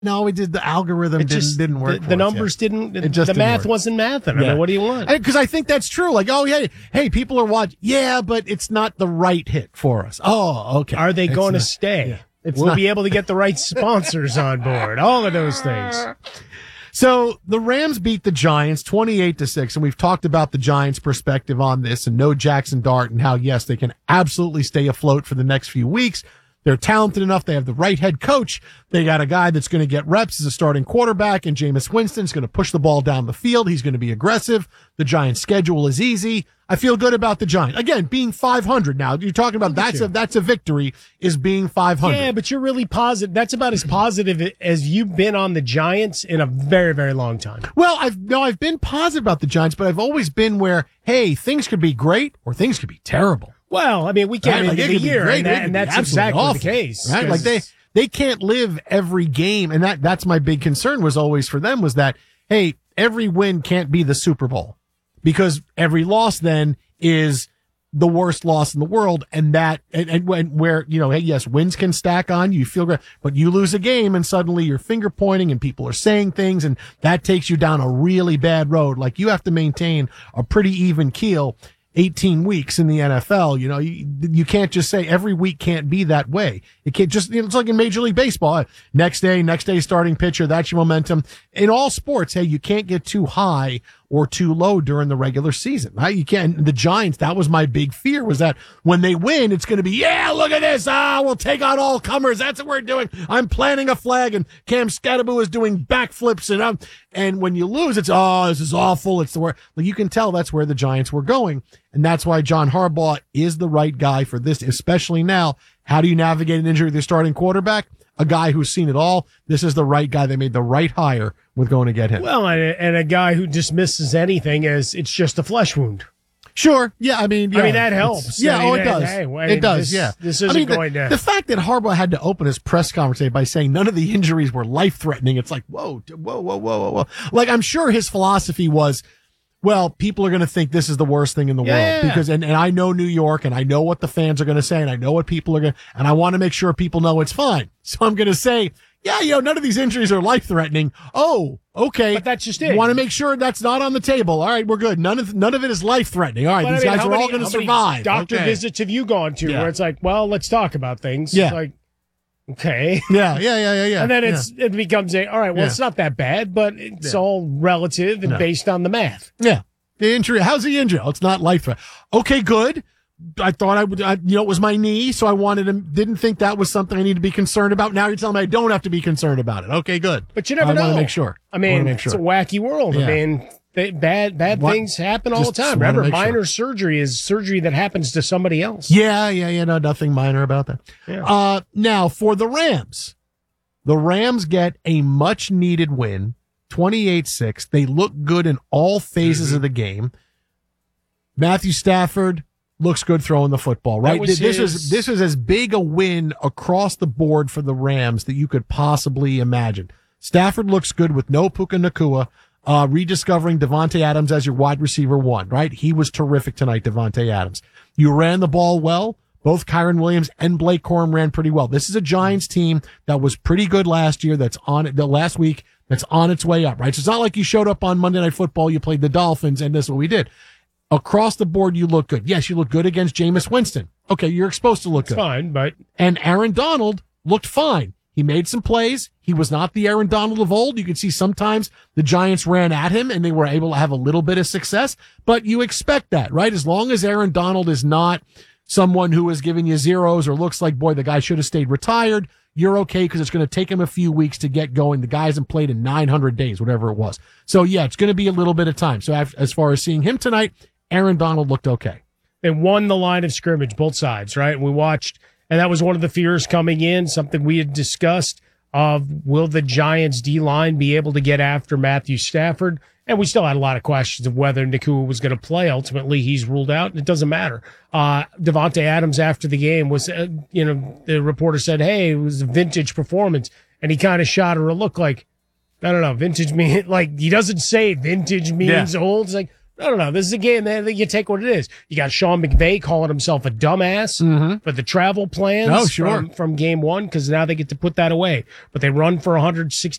No, we did. The algorithm didn't work. The numbers didn't. The math wasn't mathing. I mean, what do you want? Because I think that's true. Like, oh yeah, hey, people are watching. Yeah, but it's not the right hit for us. Oh, okay. Are they going to stay? Yeah. We'll be able to get the right sponsors on board. All of those things. So the Rams beat the Giants 28-6, and we've talked about the Giants' perspective on this, and no Jackson Dart, and how yes, they can absolutely stay afloat for the next few weeks. They're talented enough. They have the right head coach. They got a guy that's going to get reps as a starting quarterback, and Jameis Winston's going to push the ball down the field. He's going to be aggressive. The Giants' schedule is easy. I feel good about the Giants. Again, being 500 now. You're talking about that's a victory, is being 500. Yeah, but you're really positive. That's about as positive as you've been on the Giants in a very, very long time. Well, I've been positive about the Giants, but I've always been where, hey, things could be great or things could be terrible. Well, I mean, we came into the year, and that's exactly awful, the case. Right? Like they can't live every game, and that's my big concern was always for them was that, hey, every win can't be the Super Bowl, because every loss then is the worst loss in the world, and where, you know, hey, yes, wins can stack on you feel great, but you lose a game and suddenly you're finger pointing and people are saying things, and that takes you down a really bad road. Like, you have to maintain a pretty even keel 18 weeks in the NFL. You know, you can't just say every week can't be that way. It can't just, it's like in Major League Baseball. Next day starting pitcher, that's your momentum. In all sports, hey, you can't get too high or too low during the regular season. Right? You can't. The Giants, that was my big fear, was that when they win, it's going to be, yeah, look at this. We'll take on all comers. That's what we're doing. I'm planting a flag, and Cam Scatterbo is doing backflips, and when you lose, it's, this is awful. It's the worst. Like, you can tell that's where the Giants were going. And that's why John Harbaugh is the right guy for this, especially now. How do you navigate an injury with your starting quarterback? A guy who's seen it all. This is the right guy. They made the right hire with going to get him. Well, and a guy who dismisses anything as it's just a flesh wound. Sure. Yeah. I mean, that helps. Yeah. It does. It does. This isn't going to. The fact that Harbaugh had to open his press conference today by saying none of the injuries were life threatening. It's like, whoa. Like, I'm sure his philosophy was, well, people are going to think this is the worst thing in the world because, and I know New York, and I know what the fans are going to say, and I know what people are going to, and I want to make sure people know it's fine. So I'm going to say, none of these injuries are life threatening. Oh, okay. But that's just it. Want to make sure that's not on the table. All right, we're good. None of it is life threatening. All right, these guys are all going to survive. Doctor visits have you gone to where it's like, well, let's talk about things? Yeah. It's like, okay. Yeah. And then it becomes all right, well, it's not that bad, but it's all relative and based on the math. Yeah. The injury, how's the injury? Oh, it's not life threatening. Okay, good. I thought it was my knee, so didn't think that was something I need to be concerned about. Now you're telling me I don't have to be concerned about it. Okay, good. But you never know. I want to make sure. I mean, it's a wacky world. Yeah. I mean, bad things happen all the time. Remember, minor surgery is surgery that happens to somebody else. Yeah. No, nothing minor about that. Yeah. Now for the Rams get a much needed win, 28-6. They look good in all phases of the game. Matthew Stafford looks good throwing the football, right? This is as big a win across the board for the Rams that you could possibly imagine. Stafford looks good with no Puka Nacua. Rediscovering Davante Adams as your wide receiver 1, right? He was terrific tonight, Davante Adams. You ran the ball well. Both Kyron Williams and Blake Corum ran pretty well. This is a Giants team that was pretty good last year. Last week that's on its way up, right? So it's not like you showed up on Monday Night Football, you played the Dolphins, and this is what we did. Across the board, you look good. Yes, you look good against Jameis Winston. Okay, you're supposed to look good. Fine, but... And Aaron Donald looked fine. He made some plays. He was not the Aaron Donald of old. You could see sometimes the Giants ran at him and they were able to have a little bit of success, but you expect that, right? As long as Aaron Donald is not someone who is giving you zeros or looks like, boy, the guy should have stayed retired, you're okay because it's going to take him a few weeks to get going. The guy hasn't played in 900 days, whatever it was. So, yeah, it's going to be a little bit of time. So as far as seeing him tonight, Aaron Donald looked okay. They won the line of scrimmage, both sides, right? We watched, and that was one of the fears coming in, something we had discussed of will the Giants D-line be able to get after Matthew Stafford? And we still had a lot of questions of whether Nacua was going to play. Ultimately, he's ruled out, and it doesn't matter. Davante Adams after the game was, the reporter said, hey, it was a vintage performance. And he kind of shot her a look like, I don't know, vintage mean, like he doesn't say vintage means old. It's like, I don't know. This is a game that you take what it is. You got Sean McVay calling himself a dumbass for the travel plans sure. from game one, because now they get to put that away. But they run for 160